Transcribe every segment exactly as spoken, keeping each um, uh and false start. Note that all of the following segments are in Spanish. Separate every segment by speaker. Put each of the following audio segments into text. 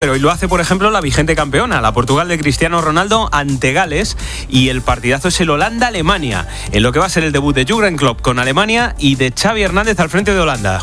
Speaker 1: pero hoy lo hace, por ejemplo, la vigente campeona, la Portugal de Cristiano Ronaldo ante Gales, y el partidazo es el Holanda-Alemania, en lo que va a ser el debut de Jürgen Klopp con Alemania y de Xavi Hernández al frente de Holanda.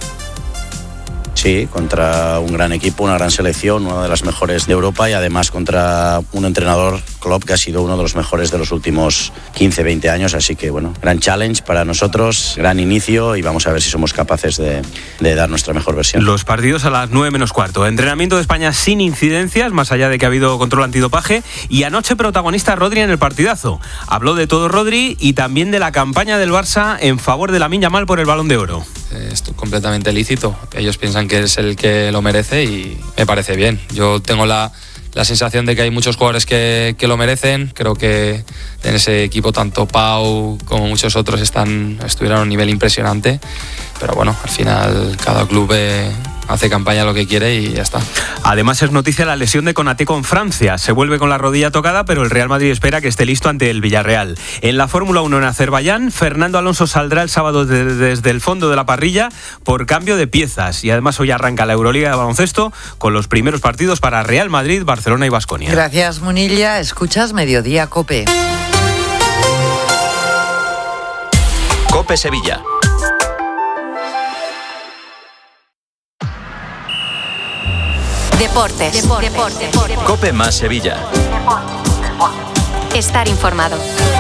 Speaker 2: Sí, contra un gran equipo, una gran selección, una de las mejores de Europa y además contra un entrenador, Klopp, que ha sido uno de los mejores de los últimos quince, veinte años. Así que, bueno, gran challenge para nosotros, gran inicio y vamos a ver si somos capaces de, de dar nuestra mejor versión.
Speaker 1: Los partidos a las nueve menos cuarto. Entrenamiento de España sin incidencias, más allá de que ha habido control antidopaje. Y anoche protagonista Rodri en el partidazo. Habló de todo Rodri y también de la campaña del Barça en favor de Lamine Yamal por el Balón de Oro.
Speaker 3: Es completamente lícito. Ellos piensan que es el que lo merece y me parece bien. Yo tengo la, la sensación de que hay muchos jugadores que, que lo merecen. Creo que en ese equipo tanto Pau como muchos otros están, estuvieron a un nivel impresionante. Pero bueno, al final cada club eh, hace campaña lo que quiere y ya está.
Speaker 1: Además es noticia la lesión de Konaté con Francia. Se vuelve con la rodilla tocada, pero el Real Madrid espera que esté listo ante el Villarreal. En la Fórmula uno en Azerbaiyán, Fernando Alonso saldrá el sábado de, desde el fondo de la parrilla por cambio de piezas. Y además hoy arranca la Euroliga de baloncesto con los primeros partidos para Real Madrid, Barcelona y Baskonia.
Speaker 4: Gracias, Munilla. Escuchas Mediodía COPE.
Speaker 5: COPE Sevilla.
Speaker 6: Deportes. Deportes. Deportes. Deportes.
Speaker 5: COPE más Sevilla.
Speaker 6: Estar informado.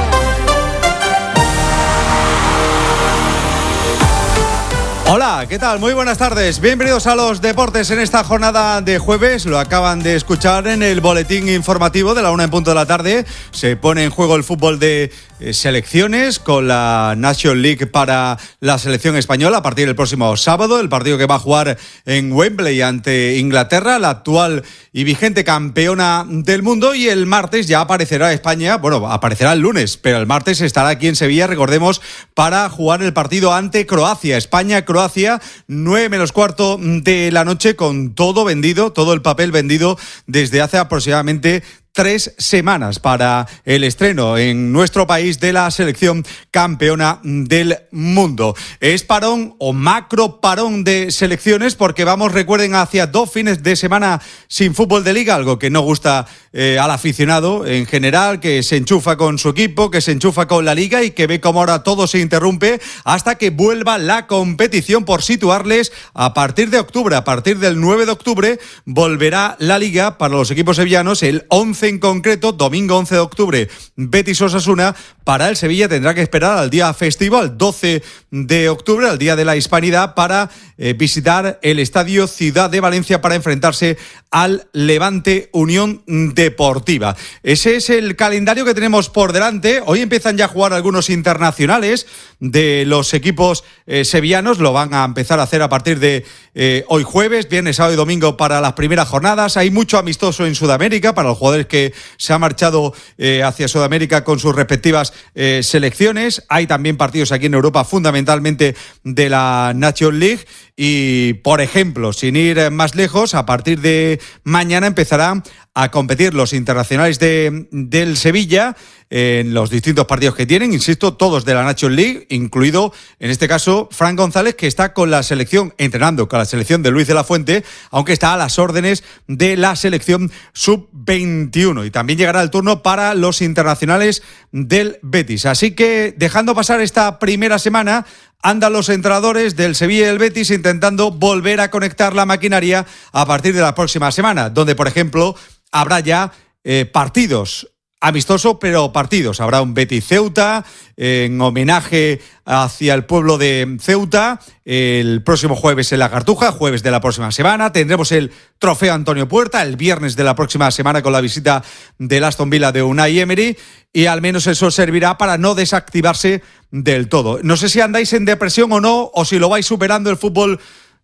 Speaker 7: Hola, ¿qué tal? Muy buenas tardes. Bienvenidos a los deportes en esta jornada de jueves. Lo acaban de escuchar en el boletín informativo de la una en punto de la tarde. Se pone en juego el fútbol de eh, selecciones con la National League para la selección española a partir del próximo sábado. El partido que va a jugar en Wembley ante Inglaterra, la actual y vigente campeona del mundo. Y el martes ya aparecerá España, bueno, aparecerá el lunes, pero el martes estará aquí en Sevilla, recordemos, para jugar el partido ante Croacia. España-Croacia. Croacia, nueve menos cuarto de la noche, con todo vendido, todo el papel vendido desde hace aproximadamente tres semanas para el estreno en nuestro país de la selección campeona del mundo. Es parón o macro parón de selecciones porque vamos, recuerden, hacia dos fines de semana sin fútbol de liga, algo que no gusta eh, al aficionado en general, que se enchufa con su equipo, que se enchufa con la liga y que ve cómo ahora todo se interrumpe hasta que vuelva la competición. Por situarles, a partir de octubre, a partir del nueve de octubre, volverá la liga para los equipos sevillanos el once en concreto, domingo once de octubre, Betis Osasuna. Para el Sevilla tendrá que esperar al día festivo, al doce de octubre, al día de la Hispanidad, para eh, visitar el Estadio Ciudad de Valencia para enfrentarse al Levante Unión Deportiva. Ese es el calendario que tenemos por delante. Hoy empiezan ya a jugar algunos internacionales de los equipos eh, sevillanos. Lo van a empezar a hacer a partir de eh, hoy jueves, viernes, sábado y domingo para las primeras jornadas. Hay mucho amistoso en Sudamérica para los jugadores que se han marchado eh, hacia Sudamérica con sus respectivas eh, selecciones. Hay también partidos aquí en Europa, fundamentalmente de la National League. Y, por ejemplo, sin ir más lejos, a partir de mañana empezarán a competir los internacionales de, del Sevilla en los distintos partidos que tienen, insisto, todos de la National League, incluido, en este caso, Fran González, que está con la selección, entrenando con la selección de Luis de la Fuente, aunque está a las órdenes de la selección sub veintiuno. Y también llegará el turno para los internacionales del Betis. Así que, dejando pasar esta primera semana, andan los entrenadores del Sevilla y del Betis intentando volver a conectar la maquinaria a partir de la próxima semana, donde, por ejemplo, habrá ya eh, partidos amistosos, pero partidos. Habrá un Betis-Ceuta eh, en homenaje hacia el pueblo de Ceuta el próximo jueves en la Cartuja, jueves de la próxima semana. Tendremos el Trofeo Antonio Puerta el viernes de la próxima semana con la visita del Aston Villa de Unai Emery, y al menos eso servirá para no desactivarse del todo. No sé si andáis en depresión o no, o si lo vais superando el fútbol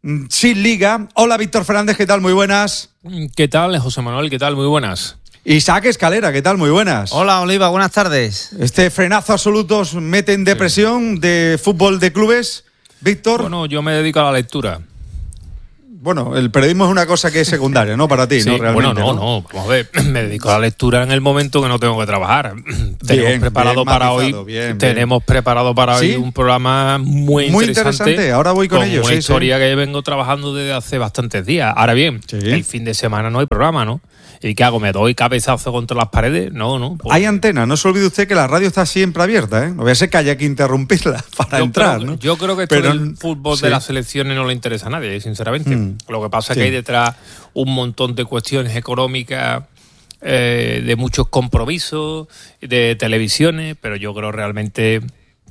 Speaker 7: sin liga. Hola, Víctor Fernández, ¿qué tal? Muy buenas.
Speaker 8: ¿Qué tal, José Manuel? ¿Qué tal? Muy buenas.
Speaker 7: Isaac Escalera, ¿qué tal? Muy buenas.
Speaker 9: Hola, Oliva, buenas tardes.
Speaker 7: Este frenazo absoluto os mete en depresión sí. de fútbol de clubes, Víctor.
Speaker 8: Bueno, yo me dedico a la lectura.
Speaker 7: bueno, el periodismo es una cosa que es secundaria, ¿no? Para ti,
Speaker 8: sí,
Speaker 7: ¿no? Realmente,
Speaker 8: bueno, no,
Speaker 7: ¿no?
Speaker 8: no, vamos a ver, me dedico a la lectura en el momento que no tengo que trabajar.
Speaker 7: Bien,
Speaker 8: tenemos preparado
Speaker 7: bien
Speaker 8: para
Speaker 7: matizado,
Speaker 8: hoy,
Speaker 7: bien,
Speaker 8: tenemos
Speaker 7: bien.
Speaker 8: preparado para
Speaker 7: ¿Sí?
Speaker 8: hoy un programa muy,
Speaker 7: Muy
Speaker 8: interesante.
Speaker 7: interesante, ahora voy con,
Speaker 8: con
Speaker 7: ello.
Speaker 8: una
Speaker 7: sí,
Speaker 8: historia
Speaker 7: sí.
Speaker 8: que vengo trabajando desde hace bastantes días. Ahora bien,
Speaker 7: Sí.
Speaker 8: el fin de semana no hay programa, ¿no? ¿Y qué hago? ¿Me doy cabezazo contra las paredes? No, no. Pues,
Speaker 7: Hay antena, no se olvide usted que la radio está siempre abierta, ¿eh? No voy a ser que haya que interrumpirla para
Speaker 8: yo
Speaker 7: entrar,
Speaker 8: creo,
Speaker 7: ¿no?
Speaker 8: Yo creo que esto
Speaker 7: Pero,
Speaker 8: del fútbol
Speaker 7: sí.
Speaker 8: de las selecciones no le interesa a nadie, sinceramente.
Speaker 7: Mm.
Speaker 8: Lo que pasa es
Speaker 7: Sí.
Speaker 8: que hay detrás un montón de cuestiones económicas, eh, de muchos compromisos, de televisiones, pero yo creo realmente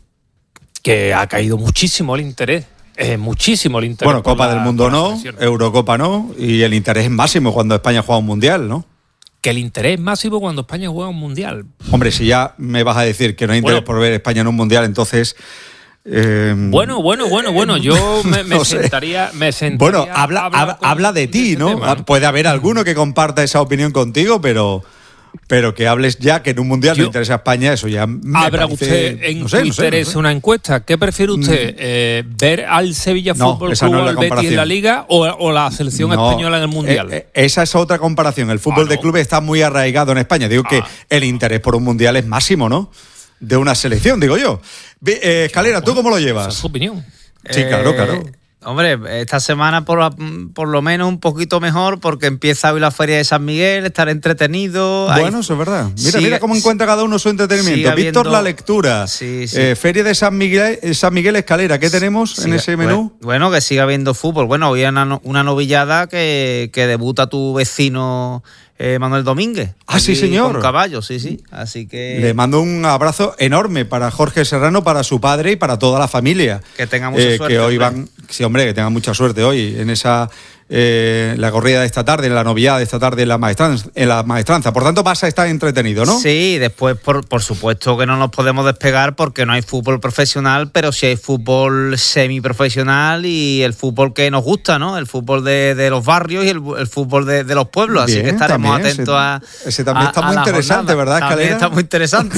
Speaker 8: que ha caído muchísimo el interés. Eh, muchísimo el interés.
Speaker 7: Bueno,
Speaker 8: por
Speaker 7: Copa
Speaker 8: la-
Speaker 7: del Mundo
Speaker 8: por las
Speaker 7: no,
Speaker 8: selecciones.
Speaker 7: Eurocopa no, y el interés es máximo cuando España juega un mundial, ¿no?
Speaker 8: Que el interés es máximo cuando España juega un mundial.
Speaker 7: Hombre, si ya me vas a decir que no hay interés
Speaker 8: Bueno.
Speaker 7: por ver España en un mundial, entonces... eh,
Speaker 8: Bueno, bueno, bueno, bueno. Yo me, me
Speaker 7: no sé.
Speaker 8: sentaría, me sentaría.
Speaker 7: Bueno, habla,
Speaker 8: a hablar
Speaker 7: hab-
Speaker 8: con-
Speaker 7: habla de ti,
Speaker 8: ese
Speaker 7: ¿no?
Speaker 8: tema,
Speaker 7: Puede haber alguno que comparta esa opinión contigo, pero... Pero que hables ya que en un mundial
Speaker 8: Yo-
Speaker 7: no interesa a España, eso ya me
Speaker 8: ¿Habrá
Speaker 7: parece-
Speaker 8: usted en
Speaker 7: no sé, no sé,
Speaker 8: Twitter
Speaker 7: no
Speaker 8: es
Speaker 7: sé.
Speaker 8: una encuesta? ¿Qué prefiere usted? Eh, ¿Ver al Sevilla
Speaker 7: No,
Speaker 8: Fútbol
Speaker 7: esa
Speaker 8: Club
Speaker 7: no es
Speaker 8: o
Speaker 7: la
Speaker 8: al Betis en
Speaker 7: comparación.
Speaker 8: la Liga o, o la selección
Speaker 7: No,
Speaker 8: española en el Mundial?
Speaker 7: eh, eh, esa es otra comparación. El fútbol
Speaker 8: Ah,
Speaker 7: de
Speaker 8: no.
Speaker 7: clubes está muy arraigado en España. Digo que
Speaker 8: Ah.
Speaker 7: el interés por un mundial es máximo, ¿no? De una selección, digo yo. Ve, eh, Escalera, ¿tú cómo lo
Speaker 8: Esa es
Speaker 7: llevas?
Speaker 8: su opinión.
Speaker 7: Sí, claro, claro.
Speaker 9: Hombre, esta semana por, por lo menos un poquito mejor porque empieza hoy la Feria de San Miguel, estar entretenido.
Speaker 7: Bueno,
Speaker 9: Hay-
Speaker 7: eso es verdad. Mira,
Speaker 9: sigue-
Speaker 7: mira cómo encuentra cada uno su entretenimiento.
Speaker 9: sigue
Speaker 7: Víctor,
Speaker 9: habiendo-
Speaker 7: la lectura.
Speaker 9: Sí, sí.
Speaker 7: Eh, Feria de San Miguel, eh, San Miguel Escalera. ¿Qué tenemos en
Speaker 9: Siga-
Speaker 7: ese menú?
Speaker 9: Bueno, bueno, que siga habiendo fútbol. Bueno, hoy hay una, no- una novillada que, que debuta tu vecino eh, Manuel Domínguez.
Speaker 7: Ah, sí,
Speaker 9: allí
Speaker 7: señor.
Speaker 9: Con caballo, sí, sí. Así que
Speaker 7: Le mando un abrazo enorme para Jorge Serrano, para su padre y para toda la familia.
Speaker 9: Que tenga mucha
Speaker 7: Eh,
Speaker 9: suerte,
Speaker 7: Que hoy
Speaker 9: hombre.
Speaker 7: van, sí, hombre, que tengan mucha suerte hoy en esa eh, la corrida de esta tarde, en la novillada de esta tarde en la maestranza. En la maestranza. Por tanto, vas a estar entretenido, ¿no?
Speaker 9: Sí, después por, por supuesto que no nos podemos despegar porque no hay fútbol profesional, pero sí hay fútbol semiprofesional y el fútbol que nos gusta, ¿no? El fútbol de, de los barrios y el, el fútbol de, de los pueblos, así
Speaker 7: Bien,
Speaker 9: que estaremos
Speaker 7: también,
Speaker 9: atentos
Speaker 7: ese-
Speaker 9: a...
Speaker 7: ese también
Speaker 9: a-
Speaker 7: está
Speaker 9: a
Speaker 7: muy
Speaker 9: la
Speaker 7: interesante,
Speaker 9: jornada.
Speaker 7: ¿verdad,
Speaker 9: También
Speaker 7: Escalera?
Speaker 9: está muy interesante.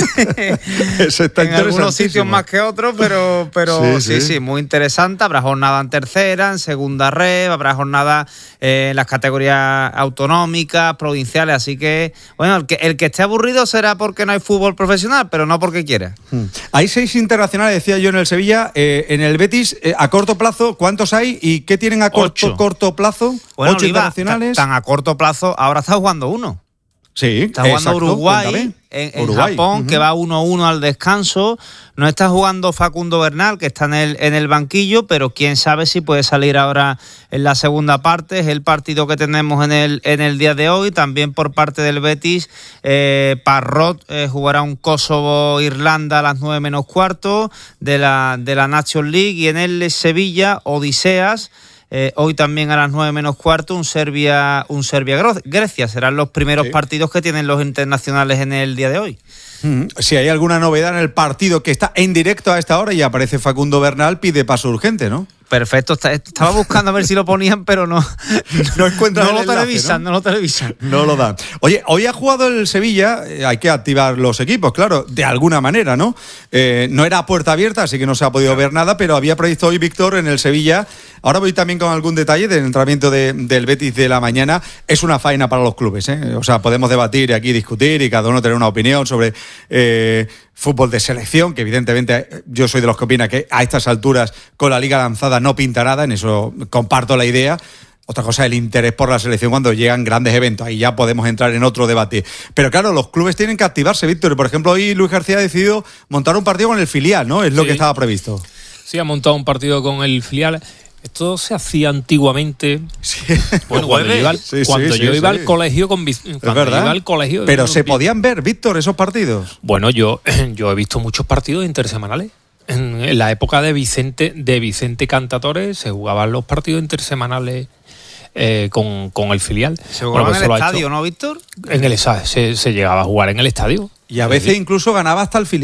Speaker 7: Eso está
Speaker 9: En algunos
Speaker 7: interesantísimo.
Speaker 9: sitios más que otros, pero, pero
Speaker 7: Sí,
Speaker 9: sí,
Speaker 7: sí.
Speaker 9: sí, muy interesante. Habrá jornada en tercera, en segunda red, habrá jornada eh, en las categorías autonómicas, provinciales, así que, bueno, el que, el que esté aburrido será porque no hay fútbol profesional, pero no porque quiera.
Speaker 7: Hmm. Hay seis internacionales, decía yo, en el Sevilla. Eh, en el Betis, eh, a corto plazo, ¿cuántos hay? ¿Y qué tienen a corto,
Speaker 9: Ocho.
Speaker 7: corto plazo?
Speaker 9: Bueno,
Speaker 7: ¿Ocho
Speaker 9: Oliva,
Speaker 7: internacionales?
Speaker 9: Tan a corto plazo, ahora está jugando uno.
Speaker 7: Sí,
Speaker 9: Está jugando
Speaker 7: exacto,
Speaker 9: Uruguay,
Speaker 7: cuéntame.
Speaker 9: en, en
Speaker 7: Uruguay,
Speaker 9: Japón,
Speaker 7: ujú.
Speaker 9: que va uno uno al descanso. No está jugando Facundo Bernal, que está en el, en el banquillo, pero quién sabe si puede salir ahora en la segunda parte. Es el partido que tenemos en el, en el día de hoy. También por parte del Betis, eh, Parrot eh, jugará un Kosovo-Irlanda a las nueve menos cuarto de la, de la Nations League. Y en el Sevilla, Odiseas. Eh, hoy también a las nueve menos cuarto, un Serbia, un Serbia-Grecia. Serán los primeros
Speaker 7: Sí.
Speaker 9: partidos que tienen los internacionales en el día de hoy.
Speaker 7: Mm, Si hay alguna novedad en el partido que está en directo a esta hora y aparece Facundo Bernal, pide paso urgente, ¿no?
Speaker 9: Perfecto, está- estaba buscando a ver si lo ponían, pero no,
Speaker 7: No encuentras
Speaker 9: no
Speaker 7: el
Speaker 9: lo
Speaker 7: enlace,
Speaker 9: televisan,
Speaker 7: ¿no?
Speaker 9: no lo televisan.
Speaker 7: No lo dan. Oye, hoy ha jugado el Sevilla, eh, hay que activar los equipos, claro, de alguna manera, ¿no? Eh, no era a puerta abierta, así que no se ha podido ver nada, pero había previsto hoy Víctor en el Sevilla. Ahora voy también con algún detalle del entrenamiento de- del Betis de la mañana. Es una faena para los clubes, ¿eh? O sea, podemos debatir y aquí discutir y cada uno tener una opinión sobre eh, fútbol de selección, que evidentemente eh, yo soy de los que opina que a estas alturas con la liga lanzada no pinta nada, en eso comparto la idea. Otra cosa es el interés por la selección cuando llegan grandes eventos. Ahí ya podemos entrar en otro debate. Pero claro, los clubes tienen que activarse, Víctor. Por ejemplo, hoy Luis García ha decidido montar un partido con el filial, ¿no? Es lo
Speaker 8: Sí.
Speaker 7: que estaba previsto.
Speaker 8: Sí, ha montado un partido con el filial. Esto se hacía antiguamente.
Speaker 7: Sí.
Speaker 8: Bueno, cuando yo iba, al,
Speaker 7: Sí, sí,
Speaker 8: cuando
Speaker 7: sí,
Speaker 8: yo iba
Speaker 7: sí.
Speaker 8: al colegio con Vic-
Speaker 7: Es
Speaker 8: cuando yo
Speaker 7: verdad.
Speaker 8: iba al colegio.
Speaker 7: Pero
Speaker 8: yo-
Speaker 7: se podían ver, Víctor, esos partidos.
Speaker 8: Bueno, yo, yo he visto muchos partidos intersemanales. En, en la época de Vicente, de Vicente Cantatore se jugaban los partidos intersemanales eh, con, con el filial.
Speaker 9: Se jugaba
Speaker 8: Bueno, pues
Speaker 9: en
Speaker 8: eso lo
Speaker 9: el
Speaker 8: ha
Speaker 9: estadio,
Speaker 8: hecho-
Speaker 9: ¿no, Víctor?
Speaker 8: En el estadio, se, se llegaba a jugar en el estadio.
Speaker 7: Y a veces incluso ganaba hasta el filial.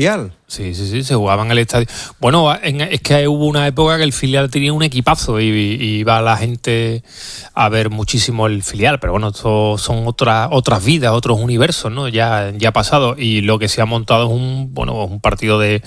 Speaker 8: Sí, sí, sí, se jugaba en el estadio. Bueno, en, es que hubo una época que el filial tenía un equipazo y, y iba la gente a ver muchísimo el filial, pero bueno, esto son otras otras vidas, otros universos, ¿no? Ya, ya pasado. Y lo que se ha montado es un, bueno, un partido de,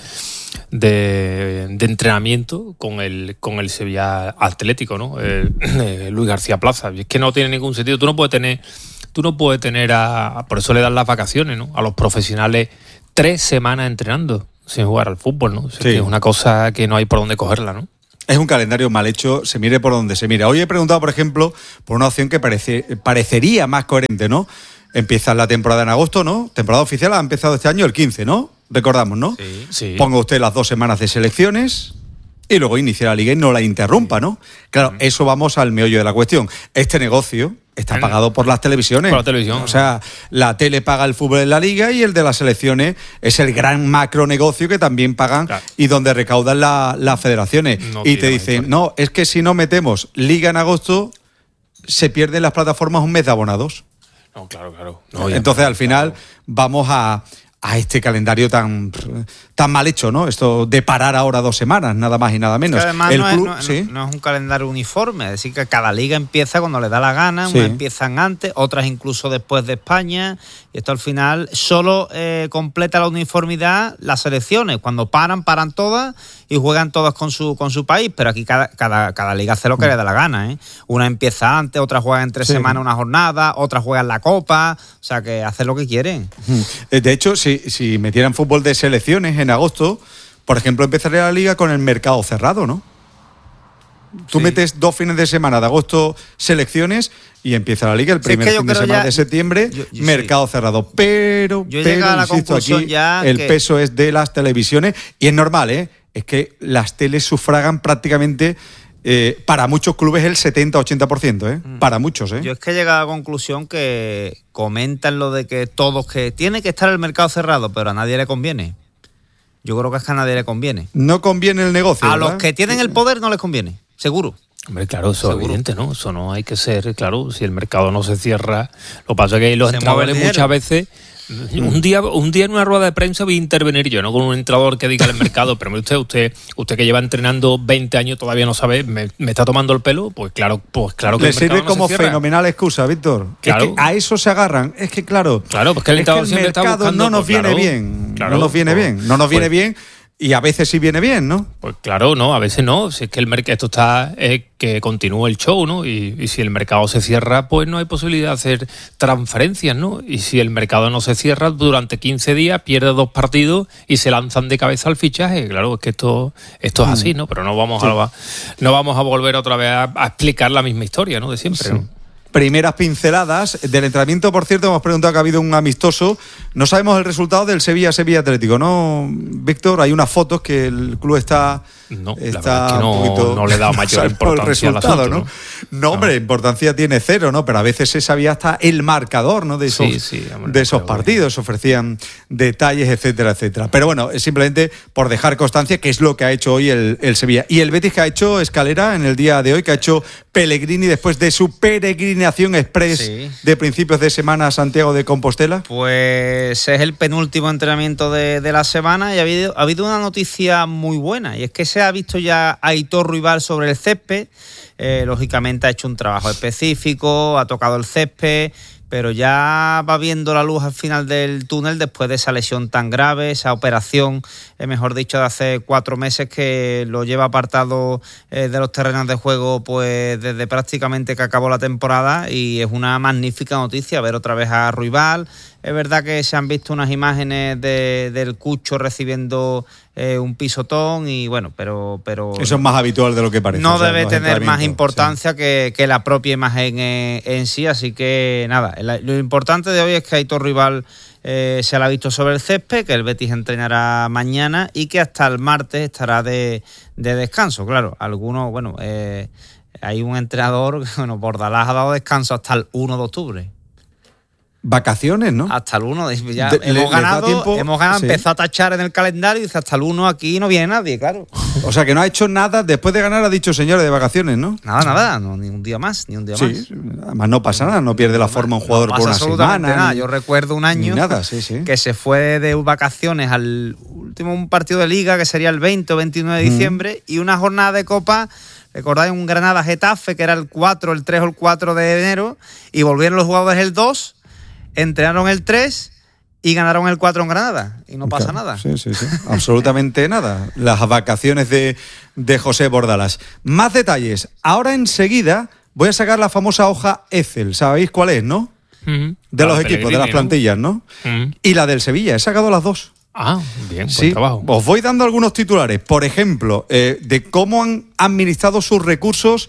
Speaker 8: de, de entrenamiento con el, con el Sevilla Atlético, ¿no? Eh, eh, Luis García Plaza. Y es que no tiene ningún sentido. Tú no puedes tener, tú no puedes tener a, por eso le dan las vacaciones, ¿no? A los profesionales tres semanas entrenando sin jugar al fútbol, ¿no? O sea, sí. que es una cosa que no hay por dónde cogerla, ¿no?
Speaker 7: Es un calendario mal hecho, se mire por donde se mire. Hoy he preguntado, por ejemplo, por una opción que parece, parecería más coherente, ¿no? Empieza la temporada en agosto, ¿no? Temporada oficial ha empezado este año el quince, ¿no? Recordamos, ¿no?
Speaker 8: Sí, sí.
Speaker 7: Ponga usted las dos semanas de selecciones y luego inicia la liga y no la interrumpa, ¿no? Claro, eso vamos al meollo de la cuestión. Este negocio está pagado por las televisiones.
Speaker 8: Por la televisión.
Speaker 7: O sea, la tele paga el fútbol en la liga y el de las selecciones es el gran macro negocio que también pagan, claro, y donde recaudan la, las federaciones. No, y te dicen, no, es que si no metemos liga en agosto, se pierden las plataformas un mes de abonados.
Speaker 8: No, claro, claro. No,
Speaker 7: Entonces, al final, claro, vamos a... a este calendario tan, tan mal hecho, ¿no? Esto de parar ahora dos semanas, nada más y nada menos.
Speaker 9: Que además
Speaker 7: el
Speaker 9: no,
Speaker 7: club,
Speaker 9: es, no,
Speaker 7: ¿sí?
Speaker 9: no es un calendario uniforme, es decir, que cada liga empieza cuando le da la gana,
Speaker 7: sí.
Speaker 9: unas empiezan antes, otras incluso después de España, y esto al final solo eh, completa la uniformidad las selecciones. Cuando paran, paran todas y juegan todas con su con su país, pero aquí cada, cada, cada liga hace lo que mm. le da la gana, ¿eh? Una empieza antes, otra juega en tres sí. semanas una jornada, otra juega en la Copa, o sea que hace lo que quieren.
Speaker 7: De hecho, si, si metieran fútbol de selecciones en agosto, por ejemplo, empezaría la liga con el mercado cerrado, ¿no? Tú sí. metes dos fines de semana de agosto selecciones y empieza la liga el primer sí, es que fin de semana ya, de septiembre, yo, yo, mercado sí. cerrado. Pero,
Speaker 9: yo
Speaker 7: pero
Speaker 9: a la
Speaker 7: insisto, aquí
Speaker 9: ya
Speaker 7: el
Speaker 9: que...
Speaker 7: peso es de las televisiones y es normal, ¿eh? Es que las teles sufragan prácticamente... Eh, para muchos clubes el setenta a ochenta por ciento, ¿eh? Mm. Para muchos, ¿eh?
Speaker 9: Yo es que he llegado a la conclusión que comentan lo de que todos, que tiene que estar el mercado cerrado, pero a nadie le conviene. Yo creo que es que a nadie le conviene.
Speaker 7: No conviene el negocio,
Speaker 9: A
Speaker 7: ¿verdad?
Speaker 9: los que tienen el poder no les conviene, seguro.
Speaker 8: Hombre, claro, eso es evidente, ¿no? Eso no hay que ser, claro, si el mercado no se cierra. Lo que pasa es que los entrenadores muchas veces... Un día, un día en una rueda de prensa voy a intervenir yo, no con un entrenador que diga el mercado, pero usted, usted, usted que lleva entrenando veinte años todavía no sabe, me, me está tomando el pelo, pues claro, pues claro que
Speaker 7: le
Speaker 8: el mercado
Speaker 7: sirve
Speaker 8: no
Speaker 7: como
Speaker 8: se cierra.
Speaker 7: Fenomenal excusa, Víctor.
Speaker 8: Claro.
Speaker 7: Es que a eso se agarran. Es que claro,
Speaker 8: claro, pues que el,
Speaker 7: es que el
Speaker 8: siempre
Speaker 7: mercado
Speaker 8: está buscando,
Speaker 7: no nos
Speaker 8: pues,
Speaker 7: viene
Speaker 8: claro,
Speaker 7: bien,
Speaker 8: claro,
Speaker 7: no nos viene
Speaker 8: pues,
Speaker 7: bien, no nos viene
Speaker 8: pues,
Speaker 7: bien. Y a veces sí viene bien, ¿no?
Speaker 8: Pues claro, no, a veces no. Si es que el mercado, esto está, es que continúa el show, ¿no? Y, y si el mercado se cierra, pues no hay posibilidad de hacer transferencias, ¿no? Y si el mercado no se cierra, durante quince días pierde dos partidos y se lanzan de cabeza al fichaje. Claro, es que esto, esto es así, ¿no? Pero no vamos, sí. a, no vamos a volver otra vez a, a explicar la misma historia, ¿no? De siempre, sí. ¿no?
Speaker 7: Primeras pinceladas del entrenamiento, por cierto, hemos preguntado que ha habido un amistoso. No sabemos el resultado del Sevilla-Sevilla Atlético, ¿no, Víctor? Hay unas fotos que el club está...
Speaker 8: No,
Speaker 7: está
Speaker 8: la verdad es que no,
Speaker 7: poquito,
Speaker 8: no le da mayor importancia al asunto, ¿no?
Speaker 7: ¿no? No, hombre, no. importancia tiene cero, ¿no? Pero a veces se sabía hasta el marcador, ¿no? De esos,
Speaker 8: sí, sí, hombre,
Speaker 7: de esos partidos, que... ofrecían detalles, etcétera, etcétera. Pero bueno, es simplemente por dejar constancia que es lo que ha hecho hoy el, el Sevilla. Y el Betis, que ha hecho escalera en el día de hoy, que ha hecho Pellegrini después de su peregrinación express sí. de principios de semana a Santiago de Compostela.
Speaker 9: Pues es el penúltimo entrenamiento de, de la semana y ha habido, ha habido una noticia muy buena, y es que se ha visto ya a Aitor Ruibal sobre el césped. Eh, lógicamente ha hecho un trabajo específico, ha tocado el césped, pero ya va viendo la luz al final del túnel después de esa lesión tan grave, esa operación, eh, mejor dicho, de hace cuatro meses que lo lleva apartado eh, de los terrenos de juego pues desde prácticamente que acabó la temporada, y es una magnífica noticia ver otra vez a Ruibal. Es verdad que se han visto unas imágenes de, del Cucho recibiendo eh, un pisotón y bueno, pero... pero
Speaker 7: eso es más habitual de lo que parece.
Speaker 9: No o sea, debe tener más importancia sí. que, que la propia imagen en, en sí, así que nada, lo importante de hoy es que Aitor Ruibal eh, se la ha visto sobre el césped, que el Betis entrenará mañana y que hasta el martes estará de, de descanso. Claro, algunos, bueno, eh, hay un entrenador, bueno, Bordalás ha dado descanso hasta el uno de octubre.
Speaker 7: vacaciones, ¿no?
Speaker 9: Hasta el uno, ya
Speaker 7: De,
Speaker 9: hemos,
Speaker 7: le,
Speaker 9: ganado,
Speaker 7: tiempo,
Speaker 9: hemos ganado,
Speaker 7: sí.
Speaker 9: empezó a tachar en el calendario y dice hasta el uno aquí no viene nadie, claro.
Speaker 7: O sea, que no ha hecho nada, después de ganar ha dicho señores de vacaciones, ¿no?
Speaker 9: Nada, nada, no, ni un día más, ni un día
Speaker 7: Sí,
Speaker 9: más.
Speaker 7: además no pasa nada, no pierde la forma un jugador
Speaker 9: no
Speaker 7: por una
Speaker 9: absolutamente
Speaker 7: semana.
Speaker 9: Nada.
Speaker 7: Ni,
Speaker 9: Yo recuerdo un año
Speaker 7: ni nada, sí, sí.
Speaker 9: que se fue de vacaciones al último un partido de liga que sería el veinte o veintinueve de diciembre mm. y una jornada de Copa. Recordáis un Granada-Getafe que era el cuatro, el tres o el cuatro de enero y volvieron los jugadores el dos, entrenaron el tres y ganaron el cuatro en Granada y no pasa
Speaker 7: claro,
Speaker 9: nada.
Speaker 7: Sí, sí, sí, absolutamente nada. Las vacaciones de, de José Bordalas. Más detalles. Ahora enseguida voy a sacar la famosa hoja Excel. ¿Sabéis cuál es, no?
Speaker 8: Uh-huh.
Speaker 7: De los
Speaker 8: Para
Speaker 7: equipos,
Speaker 8: Pellegrini,
Speaker 7: de las plantillas, ¿no?
Speaker 8: Uh-huh.
Speaker 7: Y la del Sevilla. He sacado las dos.
Speaker 8: Ah, bien, buen
Speaker 7: sí,
Speaker 8: trabajo.
Speaker 7: Os voy dando algunos titulares, por ejemplo, eh, de cómo han administrado sus recursos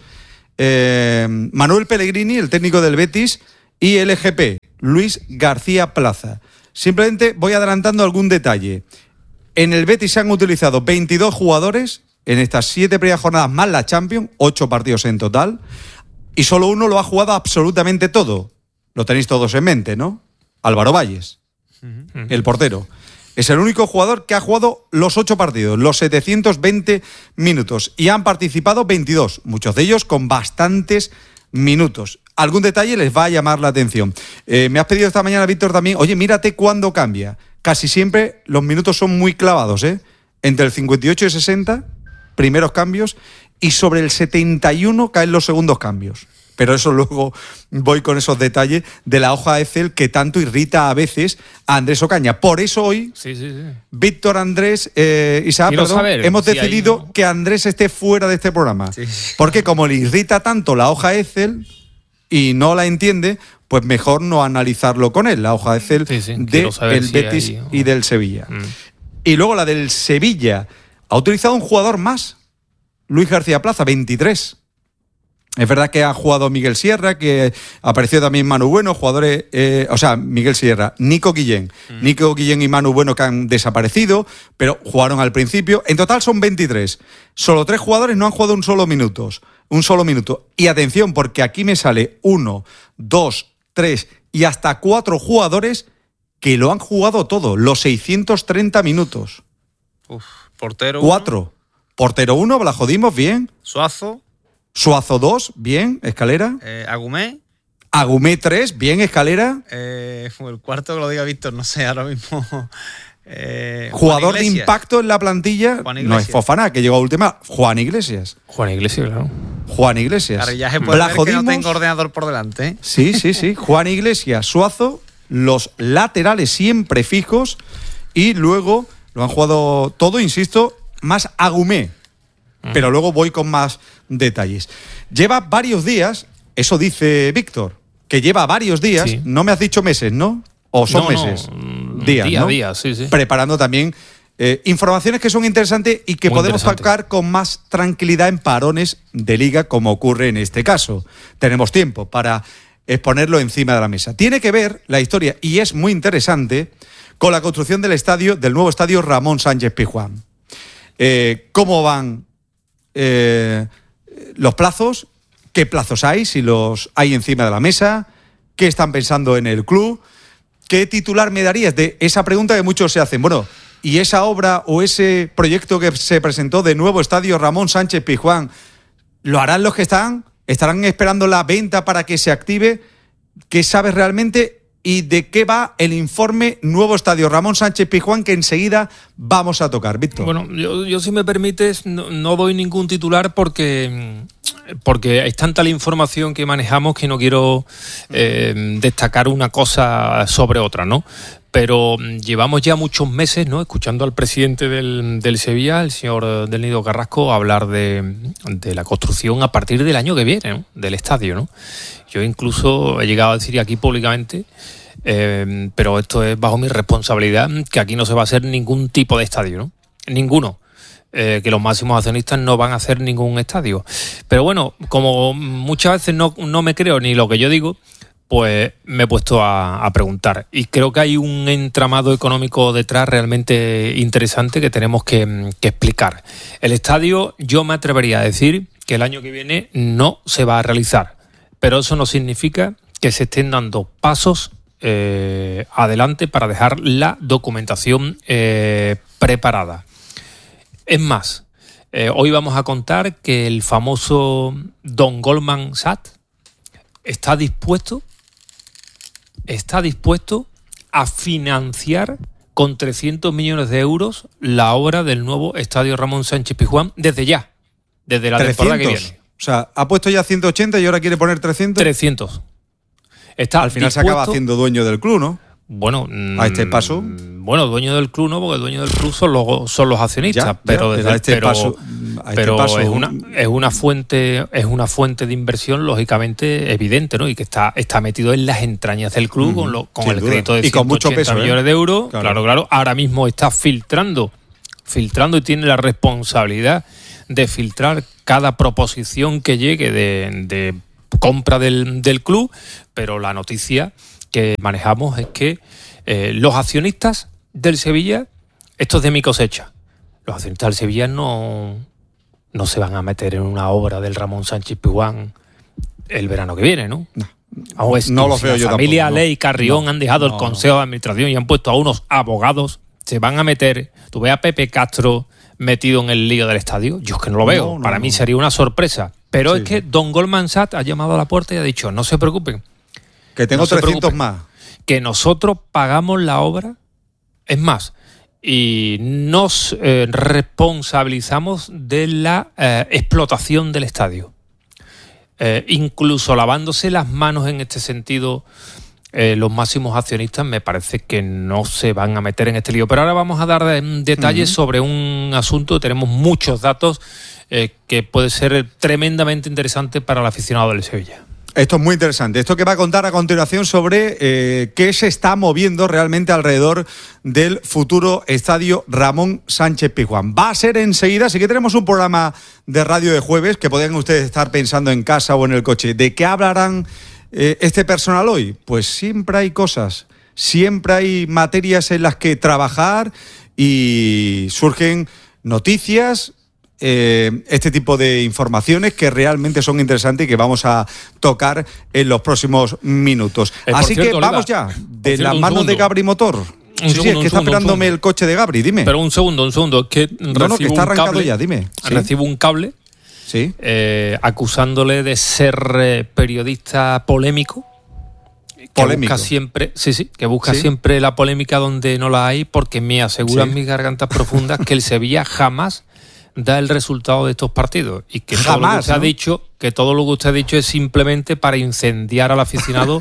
Speaker 7: eh, Manuel Pellegrini, el técnico del Betis, y el G P, Luis García Plaza. Simplemente voy adelantando algún detalle. En el Betis se han utilizado veintidós jugadores en estas siete primeras jornadas más la Champions, ocho partidos en total, y solo uno lo ha jugado absolutamente todo. Lo tenéis todos en mente, ¿no? Álvaro Valles, uh-huh. el portero. Es el único jugador que ha jugado los ocho partidos, los setecientos veinte minutos, y han participado veintidós, muchos de ellos con bastantes minutos. Algún detalle les va a llamar la atención. Eh, me has pedido esta mañana, Víctor, también, oye, mírate cuándo cambia. Casi siempre los minutos son muy clavados, ¿eh? Entre el cincuenta y ocho y sesenta, primeros cambios, y sobre el setenta y uno caen los segundos cambios. Pero eso luego voy con esos detalles de la hoja Excel que tanto irrita a veces a Andrés Ocaña. Por eso hoy,
Speaker 8: sí, sí, sí.
Speaker 7: Víctor, Andrés, eh, Isaac,
Speaker 8: Quiero
Speaker 7: perdón,
Speaker 8: saber
Speaker 7: hemos
Speaker 8: si
Speaker 7: decidido
Speaker 8: hay...
Speaker 7: que Andrés esté fuera de este programa. Sí. Porque como le irrita tanto la hoja Excel y no la entiende, pues mejor no analizarlo con él, la hoja Excel sí, sí. del si Betis hay... y del Sevilla. Mm. Y luego la del Sevilla. Ha utilizado un jugador más, Luis García Plaza, veintitrés. Es verdad que ha jugado Miguel Sierra, que apareció también Manu Bueno, jugadores, eh, o sea, Miguel Sierra, Nico Guillén. Mm. Nico Guillén y Manu Bueno que han desaparecido, pero jugaron al principio. En total son veintitrés. Solo tres jugadores no han jugado un solo minuto. Un solo minuto. Y atención, porque aquí me sale uno, dos, tres y hasta cuatro jugadores que lo han jugado todo, los seiscientos treinta minutos.
Speaker 9: Uf, portero
Speaker 7: Cuatro. Uno. Portero uno, Blajodimos, bien.
Speaker 9: Suazo.
Speaker 7: Suazo dos, bien, Escalera.
Speaker 9: Eh, Agumé.
Speaker 7: Agumé tres, bien, Escalera.
Speaker 9: Eh, el cuarto que lo diga Víctor, no sé, ahora mismo. Eh,
Speaker 7: Jugador de impacto en la plantilla, no es Fofana, que llegó a última. Juan Iglesias.
Speaker 8: Juan Iglesias, claro.
Speaker 7: Juan Iglesias.
Speaker 9: Claro, ya se puede ver que no tengo ordenador por delante. ¿eh?
Speaker 7: Sí, sí, sí. Juan Iglesias, Suazo, los laterales siempre fijos y luego lo han jugado todo, insisto, más Agumé. Pero luego voy con más detalles. Lleva varios días, eso dice Víctor, que lleva varios días, sí. No me has dicho meses, ¿no? ¿O son
Speaker 8: no,
Speaker 7: meses?
Speaker 8: No,
Speaker 7: días,
Speaker 8: día,
Speaker 7: ¿no?
Speaker 8: Día, sí, sí.
Speaker 7: Preparando también eh, informaciones que son interesantes y que
Speaker 8: Muy
Speaker 7: podemos sacar con más tranquilidad en parones de liga, como ocurre en este caso. Tenemos tiempo para exponerlo encima de la mesa. Tiene que ver la historia, y es muy interesante, con la construcción del estadio, del nuevo estadio Ramón Sánchez Pizjuán. Eh, ¿Cómo van Eh, los plazos? ¿Qué plazos hay? Si los hay encima de la mesa. ¿Qué están pensando en el club? ¿Qué titular me darías de esa pregunta que muchos se hacen? Bueno, ¿y esa obra o ese proyecto que se presentó de nuevo estadio Ramón Sánchez Pizjuán, lo harán los que están? ¿Estarán esperando la venta para que se active? ¿Qué sabes realmente? ¿Y de qué va el informe Nuevo Estadio Ramón Sánchez Pizjuán, que enseguida vamos a tocar, Víctor?
Speaker 8: Bueno, yo, yo si me permites, no, no doy ningún titular porque, porque es tanta la información que manejamos que no quiero eh, destacar una cosa sobre otra, ¿no? Pero llevamos ya muchos meses, ¿no?, escuchando al presidente del, del Sevilla, el señor Del Nido Carrasco, hablar de, de la construcción a partir del año que viene, ¿no?, del estadio, ¿no? Yo incluso he llegado a decir aquí públicamente, eh, pero esto es bajo mi responsabilidad, que aquí no se va a hacer ningún tipo de estadio, ¿no? Ninguno. Eh, que los máximos accionistas no van a hacer ningún estadio. Pero bueno, como muchas veces no, no me creo ni lo que yo digo, pues me he puesto a, a preguntar. Y creo que hay un entramado económico detrás realmente interesante que tenemos que, que explicar. El estadio, yo me atrevería a decir que el año que viene no se va a realizar. Pero eso no significa que se estén dando pasos eh, adelante para dejar la documentación eh, preparada. Es más, eh, hoy vamos a contar que el famoso Don Goldman Sachs está dispuesto, está dispuesto a financiar con trescientos millones de euros la obra del nuevo estadio Ramón Sánchez Pizjuán desde ya, desde la temporada que viene.
Speaker 7: O sea, ha puesto ya ciento ochenta y ahora quiere poner trescientos.
Speaker 8: trescientos. Está
Speaker 7: Al final
Speaker 8: dispuesto,
Speaker 7: se acaba haciendo dueño del club, ¿no?
Speaker 8: Bueno,
Speaker 7: a este paso.
Speaker 8: Bueno, dueño del club no, porque el dueño del club son los, son los accionistas,
Speaker 7: Ya,
Speaker 8: pero,
Speaker 7: ya,
Speaker 8: desde,
Speaker 7: a este
Speaker 8: pero,
Speaker 7: paso, a este
Speaker 8: pero
Speaker 7: paso,
Speaker 8: es una es una fuente es una fuente de inversión lógicamente evidente, ¿no? Y que está está metido en las entrañas del club, uh-huh, con, lo, con el
Speaker 7: duda.
Speaker 8: crédito de
Speaker 7: y con mucho peso,
Speaker 8: millones
Speaker 7: ¿eh?
Speaker 8: de euros.
Speaker 7: Claro.
Speaker 8: claro, claro. Ahora mismo está filtrando, filtrando y tiene la responsabilidad de filtrar cada proposición que llegue de, de compra del, del club, pero la noticia que manejamos es que eh, los accionistas del Sevilla, esto es de mi cosecha, los accionistas del Sevilla no, no se van a meter en una obra del Ramón Sánchez Pizjuán el verano que viene, ¿no? No, o es
Speaker 7: no
Speaker 8: que
Speaker 7: lo
Speaker 8: si
Speaker 7: veo
Speaker 8: la
Speaker 7: yo
Speaker 8: familia
Speaker 7: tampoco,
Speaker 8: Ley
Speaker 7: no.
Speaker 8: Carrión
Speaker 7: no,
Speaker 8: han dejado
Speaker 7: no,
Speaker 8: el Consejo
Speaker 7: no.
Speaker 8: de Administración y han puesto a unos abogados, se van a meter, tú ves a Pepe Castro metido en el lío del estadio, yo es que no lo veo,
Speaker 7: no, no,
Speaker 8: para
Speaker 7: no.
Speaker 8: mí sería una sorpresa, pero
Speaker 7: sí,
Speaker 8: es que
Speaker 7: sí.
Speaker 8: Don Goldman Sachs ha llamado a la puerta y ha dicho, no se preocupen,
Speaker 7: que tengo
Speaker 8: no se
Speaker 7: trescientos
Speaker 8: preocupen,
Speaker 7: más.
Speaker 8: que nosotros pagamos la obra, es más, y nos eh, responsabilizamos de la eh, explotación del estadio. Eh, incluso lavándose las manos en este sentido, eh, los máximos accionistas me parece que no se van a meter en este lío. Pero ahora vamos a dar eh, detalles uh-huh. sobre un asunto, tenemos muchos datos eh, que puede ser tremendamente interesante para el aficionado del Sevilla.
Speaker 7: Esto es muy interesante. Esto que va a contar a continuación sobre eh, qué se está moviendo realmente alrededor del futuro estadio Ramón Sánchez Pizjuán. Va a ser enseguida, así que tenemos un programa de radio de jueves que podrían ustedes estar pensando en casa o en el coche. ¿De qué hablarán eh, este personal hoy? Pues siempre hay cosas, siempre hay materias en las que trabajar y surgen noticias, Eh, este tipo de informaciones que realmente son interesantes y que vamos a tocar en los próximos minutos.
Speaker 8: Eh,
Speaker 7: Así
Speaker 8: cierto,
Speaker 7: que vamos
Speaker 8: Olga,
Speaker 7: ya, de
Speaker 8: cierto,
Speaker 7: las
Speaker 8: un
Speaker 7: manos
Speaker 8: segundo.
Speaker 7: de Gabri Motor.
Speaker 8: Un
Speaker 7: sí,
Speaker 8: segundo,
Speaker 7: sí, es que
Speaker 8: un
Speaker 7: está
Speaker 8: segundo,
Speaker 7: esperándome el coche de Gabri, dime.
Speaker 8: Pero un segundo, un segundo, es que
Speaker 7: no,
Speaker 8: recibo
Speaker 7: no, que está
Speaker 8: un
Speaker 7: arrancado
Speaker 8: cable,
Speaker 7: ya, dime. ¿Sí?
Speaker 8: Recibo un cable
Speaker 7: ¿Sí?
Speaker 8: eh, acusándole de ser eh, periodista polémico. Que
Speaker 7: Polémico.
Speaker 8: busca siempre, sí, sí, que busca
Speaker 7: ¿Sí?
Speaker 8: siempre la polémica donde no la hay, porque me aseguran
Speaker 7: ¿Sí?
Speaker 8: mis gargantas profundas que el Sevilla jamás da el resultado de estos partidos y que todo lo que
Speaker 7: Jamás,
Speaker 8: usted
Speaker 7: ¿no?
Speaker 8: ha dicho, que todo lo que usted ha dicho es simplemente para incendiar al aficionado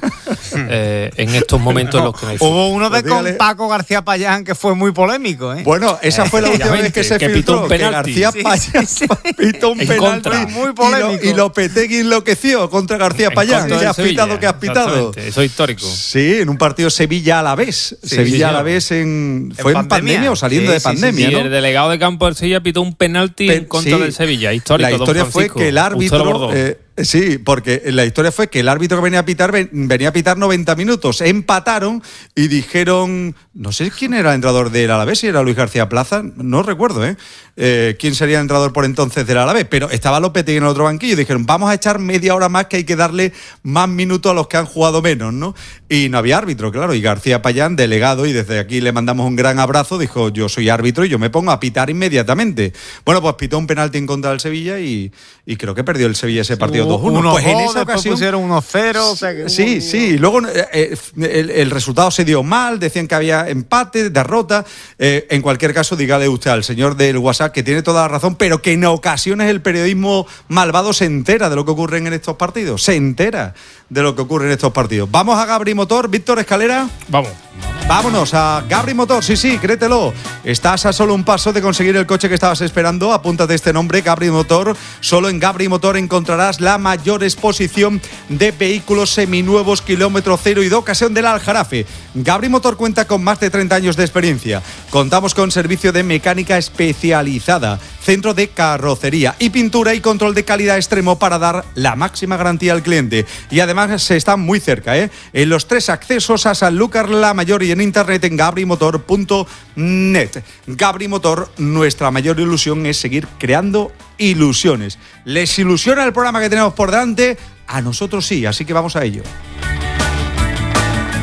Speaker 8: eh, en estos momentos en los que no hay fútbol.
Speaker 9: Hubo uno de
Speaker 7: Pues dígale-
Speaker 9: con Paco García Payán que fue muy polémico, ¿eh?
Speaker 7: Bueno, esa fue la última vez que se
Speaker 8: que pitó
Speaker 7: filtró,
Speaker 8: un
Speaker 7: que
Speaker 8: penalti.
Speaker 7: García
Speaker 9: Sí,
Speaker 7: Payán
Speaker 9: sí, sí.
Speaker 7: pitó un
Speaker 8: En
Speaker 7: penalti
Speaker 8: contra.
Speaker 9: Muy
Speaker 7: y,
Speaker 9: polémico.
Speaker 7: lo, y Lopetegui enloqueció contra García
Speaker 8: En
Speaker 7: Payán.
Speaker 8: contra
Speaker 7: ¿Qué
Speaker 8: del
Speaker 7: has
Speaker 8: Sevilla,
Speaker 7: pitado? ¿Qué has pitado?
Speaker 8: exactamente, eso es histórico.
Speaker 7: Sí, en un partido Sevilla-Alavés.
Speaker 8: Sí,
Speaker 7: Sevilla
Speaker 8: sí,
Speaker 7: a la vez en ¿fue en
Speaker 9: pandemia.
Speaker 7: pandemia o saliendo
Speaker 9: Sí,
Speaker 7: de
Speaker 9: sí, sí,
Speaker 7: pandemia,
Speaker 8: Y
Speaker 7: ¿no?
Speaker 8: el delegado de campo del Sevilla pitó un penalti
Speaker 7: Pen-
Speaker 8: en contra
Speaker 7: sí.
Speaker 8: del Sevilla, histórico.
Speaker 7: La
Speaker 8: don
Speaker 7: historia fue
Speaker 8: Francisco.
Speaker 7: que el
Speaker 8: Usted lo
Speaker 7: árbitro
Speaker 8: bordó.
Speaker 7: eh, sí, porque la historia fue que el árbitro que venía a pitar ven- venía a pitar noventa minutos, empataron y dijeron, no sé quién era el entrenador del Alavés, si era Luis García Plaza, no recuerdo, ¿eh? Eh, quién sería el entrenador por entonces del Alavés, pero estaba Lopetegui en el otro banquillo y dijeron, vamos a echar media hora más, que hay que darle más minutos a los que han jugado menos, ¿no? Y no había árbitro, claro, y García Payán, delegado, y desde aquí le mandamos un gran abrazo, dijo, yo soy árbitro y yo me pongo a pitar inmediatamente. Bueno, pues pitó un penalti en contra del Sevilla y, y creo que perdió el Sevilla ese partido dos uno.
Speaker 9: Uno
Speaker 7: Pues en
Speaker 9: dos,
Speaker 7: esa
Speaker 9: después
Speaker 7: ocasión
Speaker 9: pusieron uno cero. O sea que
Speaker 7: Sí,
Speaker 9: hubo-
Speaker 7: sí. Luego eh, eh, el, el resultado se dio mal, decían que había empate, derrota. Eh, en cualquier caso, dígale usted al señor del WhatsApp que tiene toda la razón, pero que en ocasiones el periodismo malvado se entera de lo que ocurre en estos partidos. Se entera de lo que ocurre en estos partidos. Vamos a Gabri Motor, Víctor Escalera.
Speaker 8: Vamos.
Speaker 7: Vámonos a Gabri Motor, sí, sí, créetelo. Estás a solo un paso de conseguir el coche que estabas esperando. Apúntate este nombre, Gabri Motor. Solo en Gabri Motor encontrarás la mayor exposición de vehículos seminuevos, kilómetro cero y de ocasión del Aljarafe. Gabri Motor cuenta con más de treinta años de experiencia. Contamos con servicio de mecánica especializada, centro de carrocería y pintura y control de calidad extremo para dar la máxima garantía al cliente. Y además se está muy cerca, ¿eh? En los tres accesos a Sanlúcar la Mayor y en internet en gabri motor punto net. Gabri Motor, nuestra mayor ilusión es seguir creando ilusiones. ¿Les ilusiona el programa que tenemos por delante? A nosotros sí, así que vamos a ello.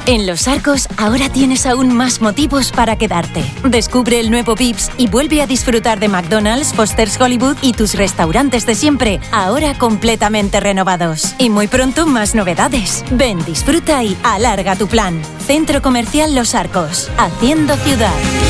Speaker 10: En Los Arcos ahora tienes aún más motivos para quedarte. Descubre el nuevo Vips y vuelve a disfrutar de McDonald's, Foster's Hollywood y tus restaurantes de siempre, ahora completamente renovados. Y muy pronto más novedades. Ven, disfruta y alarga tu plan. Centro Comercial Los Arcos, haciendo ciudad.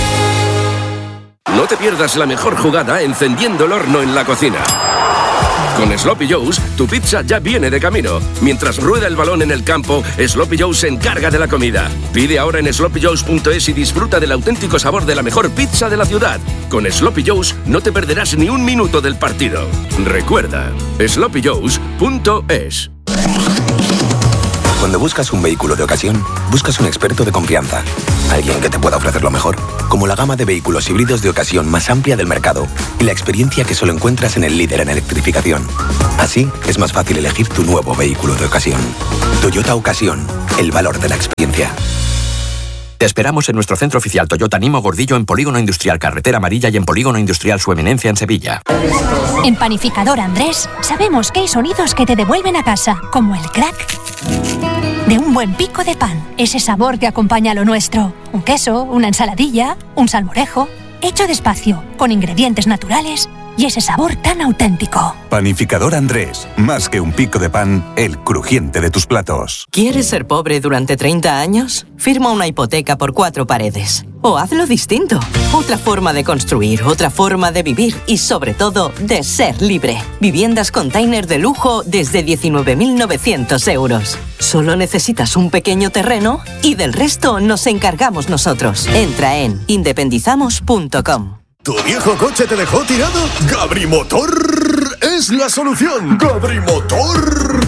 Speaker 11: No te pierdas la mejor jugada encendiendo el horno en la cocina. Con Sloppy Joe's, tu pizza ya viene de camino. Mientras rueda el balón en el campo, Sloppy Joe's se encarga de la comida. Pide ahora en sloppy joes punto es y disfruta del auténtico sabor de la mejor pizza de la ciudad. Con Sloppy Joe's no te perderás ni un minuto del partido. Recuerda, sloppy joes punto es.
Speaker 12: Cuando buscas un vehículo de ocasión, buscas un experto de confianza. Alguien que te pueda ofrecer lo mejor, como la gama de vehículos híbridos de ocasión más amplia del mercado y la experiencia que solo encuentras en el líder en electrificación. Así, es más fácil elegir tu nuevo vehículo de ocasión. Toyota Ocasión, el valor de la experiencia.
Speaker 13: Te esperamos en nuestro centro oficial Toyota Nimo Gordillo en Polígono Industrial Carretera Amarilla y en Polígono Industrial Su Eminencia en Sevilla.
Speaker 14: En Panificador Andrés sabemos que hay sonidos que te devuelven a casa, como el crack de un buen pico de pan, ese sabor que acompaña a lo nuestro. Un queso, una ensaladilla, un salmorejo, hecho despacio, con ingredientes naturales y ese sabor tan auténtico.
Speaker 15: Panificador Andrés, más que un pico de pan, el crujiente de tus platos.
Speaker 16: ¿Quieres ser pobre durante treinta años? Firma una hipoteca por cuatro paredes. O hazlo distinto. Otra forma de construir, otra forma de vivir y sobre todo de ser libre. Viviendas container de lujo desde diecinueve mil novecientos euros. Solo necesitas un pequeño terreno y del resto nos encargamos nosotros. Entra en independizamos punto com.
Speaker 17: ¿Tu viejo coche te dejó tirado? ¡Gabrimotor es la solución! ¡Gabrimotor!